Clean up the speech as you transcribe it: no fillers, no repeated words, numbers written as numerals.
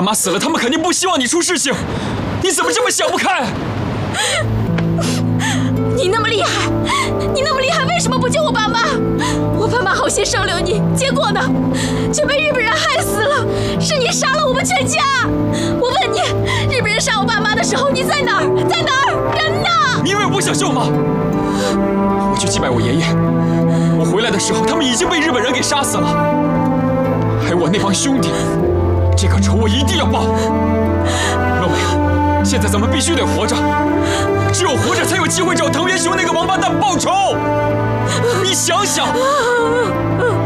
妈死了，他们肯定不希望你出事情。你怎么这么想不开？ 你那么厉害，为什么不救我爸妈？我爸妈好心收留你，结果呢，却被日本人害死了。是你杀了我们全家！我问你，日本人杀我爸妈的时候，你在哪儿？在哪儿？人呢？ 你以为我不想救吗？我去祭拜我爷爷，我回来的时候，他们已经被日本人给杀死了。还有我那帮兄弟，这个仇我一定要报。若梅，现在咱们必须得活着，只有活着才有机会找藤原雄那个王八蛋报仇。你想想。